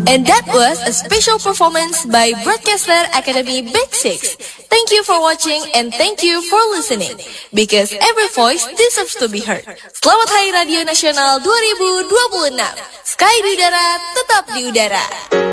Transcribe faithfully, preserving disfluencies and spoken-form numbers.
And that was a special performance by Broadcaster Academy Basics. Thank you for watching and thank you for listening. Because every voice deserves to be heard. Selamat Hari Radio Nasional dua ribu dua puluh enam. Sky di udara, tetap di udara.